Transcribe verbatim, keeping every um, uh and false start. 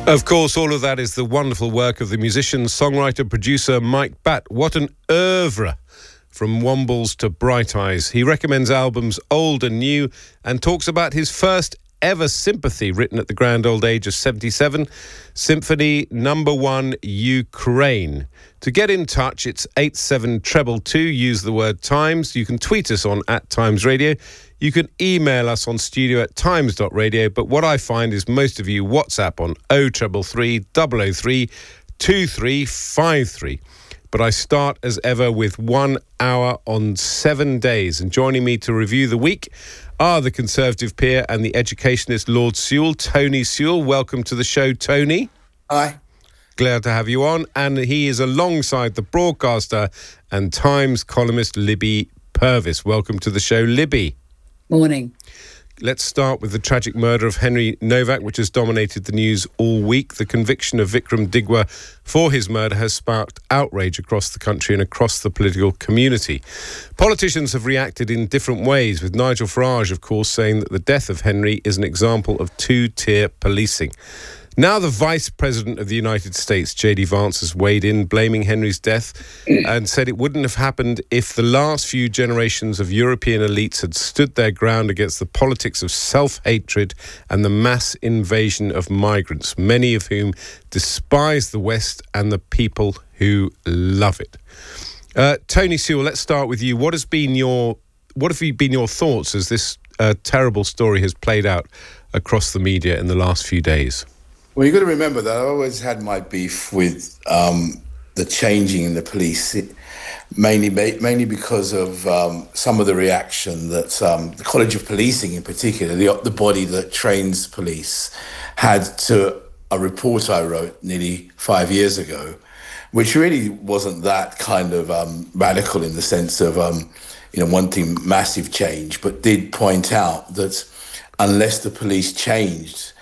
Of course, all of that is the wonderful work of the musician, songwriter, producer Mike Batt. What an oeuvre! From Wombles to Bright Eyes. He recommends albums old and new and talks about his first ever Sympathy, written at the grand old age of seventy-seven. Symphony number one, Ukraine. To get in touch, it's eight seven two two. Use the word Times. You can tweet us on at Times Radio. You can email us on studio at times dot radio. But what I find is most of you WhatsApp on oh three three, double oh three, two three five three. But I start, as ever, with one hour on seven days. And joining me to review the week are the Conservative peer and the educationist Lord Sewell, Tony Sewell. Welcome to the show, Tony. Hi. Glad to have you on. And he is alongside the broadcaster and Times columnist Libby Purvis. Welcome to the show, Libby. Morning. Let's start with the tragic murder of Henry Novak, which has dominated the news all week. The conviction of Vikram Digwa for his murder has sparked outrage across the country and across the political community. Politicians have reacted in different ways, with Nigel Farage, of course, saying that the death of Henry is an example of two-tier policing. Now the Vice President of the United States, J D Vance, has weighed in, blaming Henry's death and said it wouldn't have happened if the last few generations of European elites had stood their ground against the politics of self-hatred and the mass invasion of migrants, many of whom despise the West and the people who love it. Uh, Tony Sewell, let's start with you. What has been your what have been your thoughts as this uh, terrible story has played out across the media in the last few days? Well, you've got to remember that I always had my beef with um, the changing in the police, it, mainly mainly because of um, some of the reaction that um, the College of Policing, in particular, the, the body that trains police, had to a report I wrote nearly five years ago, which really wasn't that kind of um, radical in the sense of um, you know wanting massive change, but did point out that unless the police changed